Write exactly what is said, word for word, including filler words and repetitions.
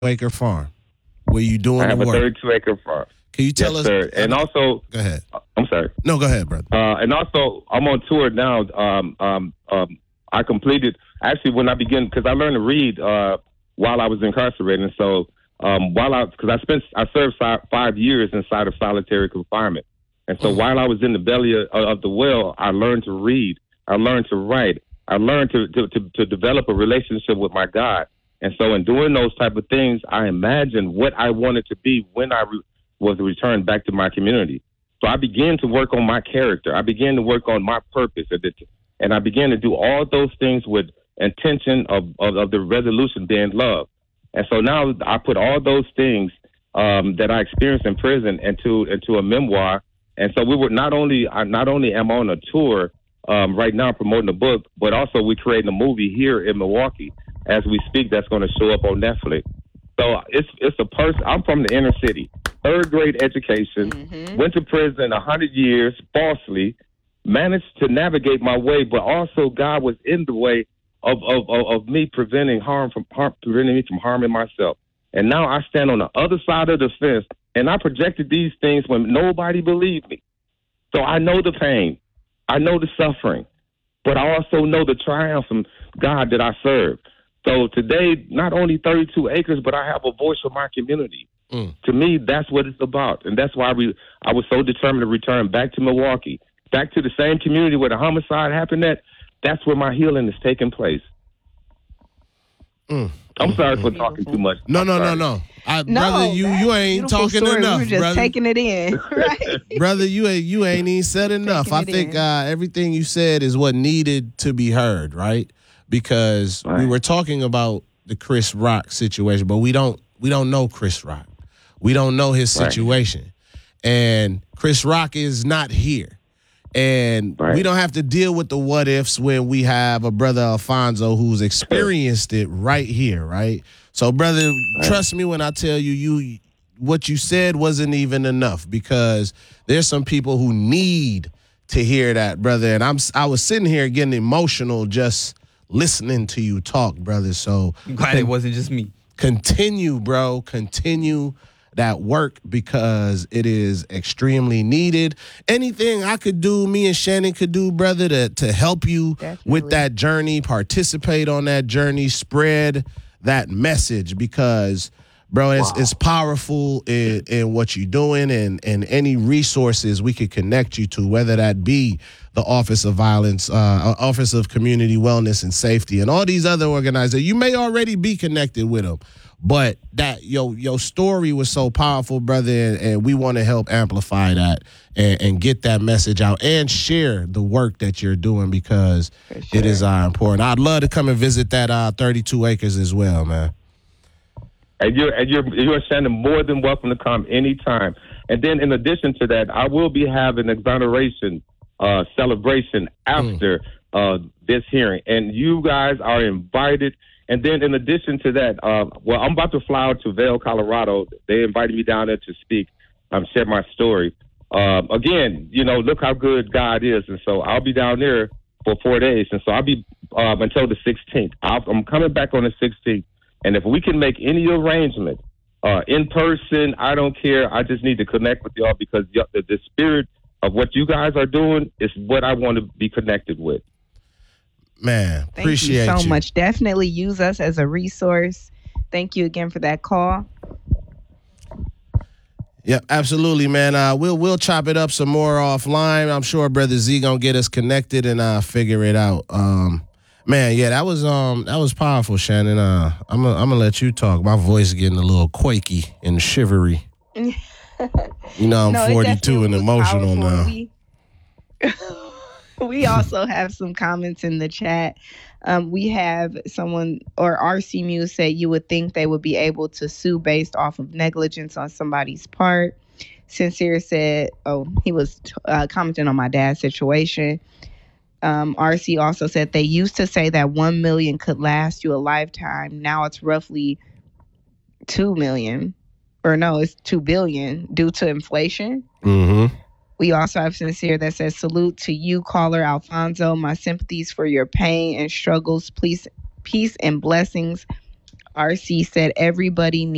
acre farm where you doing I have the a work. thirty-two acre farm. Can you tell yes, us? Sir. And also, go ahead. I'm sorry. No, go ahead, brother. Uh, and also, I'm on tour now. Um, um, um, I completed actually when I began because I learned to read uh, while I was incarcerated. And so um, while I because I spent I served fi- five years inside of solitary confinement. And so mm. while I was in the belly of, of the whale, I learned to read. I learned to write. I learned to, to, to, to develop a relationship with my God. And so in doing those type of things, I imagined what I wanted to be when I re- was returned back to my community. So I began to work on my character. I began to work on my purpose. And I began to do all those things with intention of, of, of the resolution being love. And so now I put all those things um, that I experienced in prison into into a memoir. And so we were not only I not only am on a tour um, right now promoting the book, but also we're creating a movie here in Milwaukee as we speak that's going to show up on Netflix. So it's it's a person. I'm from the inner city, third grade education, mm-hmm. went to prison a hundred years falsely, managed to navigate my way, but also God was in the way of of, of, of me preventing harm from harm, preventing me from harming myself. And now I stand on the other side of the fence, and I projected these things when nobody believed me. So I know the pain, I know the suffering, but I also know the triumph from God that I serve. So today, not only thirty-two acres, but I have a voice for my community. Mm. To me, that's what it's about. And that's why we, I was so determined to return back to Milwaukee, back to the same community where the homicide happened at. That's where my healing is taking place. Mm. I'm sorry mm. for talking too much. No, no, no, no. I, no, brother, you, you ain't talking story. enough, we were just brother. taking it in, right? Brother, you ain't you ain't even said enough. I think uh, everything you said is what needed to be heard, right? Because right. we were talking about the Chris Rock situation, but we don't we don't know Chris Rock. We don't know his situation. Right. And Chris Rock is not here. And right. we don't have to deal with the what ifs when we have a brother Alfonso who's experienced it right here, right? So, brother, right. trust me when I tell you, you what you said wasn't even enough, because there's some people who need to hear that, brother. And I'm I was sitting here getting emotional just listening to you talk, brother. So I'm glad it wasn't just me. Continue, bro. Continue that work, because it is extremely needed. Anything I could do, me and Shannon could do, brother, to, to help you Definitely. with that journey, participate on that journey, spread that message, because, bro, it's, wow. it's powerful in, in what you're doing, and, and any resources we could connect you to, whether that be the Office of Violence, uh, Office of Community Wellness and Safety, and all these other organizations. You may already be connected with them, but that your your story was so powerful, brother, and, and we want to help amplify that and, and get that message out and share the work that you're doing, because sure. it is uh, important. I'd love to come and visit that uh, thirty-two acres as well, man. And you're and you're you're Shannon, more than welcome to come anytime. And then in addition to that, I will be having exoneration uh, celebration after mm. uh, this hearing, and you guys are invited. And then in addition to that, uh, well, I'm about to fly out to Vail, Colorado. They invited me down there to speak, um, share my story. Um, again, you know, look how good God is. And so I'll be down there for four days. And so I'll be um, until the sixteenth. I'll, I'm coming back on the sixteenth. And if we can make any arrangement uh, in person, I don't care. I just need to connect with y'all, because the, the spirit of what you guys are doing is what I want to be connected with. Man, Thank appreciate you so you. much. Definitely use us as a resource. Thank you again for that call. Yeah, absolutely, man. Uh, we'll we'll chop it up some more offline. I'm sure Brother Z gonna get us connected and uh, figure it out. Um, man, yeah, that was um that was powerful, Shannon. Uh, I'm gonna I'm gonna let you talk. My voice is getting a little quaky and shivery. You know, I'm no, forty-two and emotional now. We- We also have some comments in the chat. Um, we have someone, or R C Muse said, you would think they would be able to sue based off of negligence on somebody's part. Sincere said, oh, he was uh, commenting on my dad's situation. Um, R C also said they used to say that one million could last you a lifetime. Now it's roughly two million, or no, it's two billion due to inflation. Mm-hmm. We also have Sincere that says, salute to you, caller Alfonso. My sympathies for your pain and struggles. Please, peace and blessings. R C said, everybody needs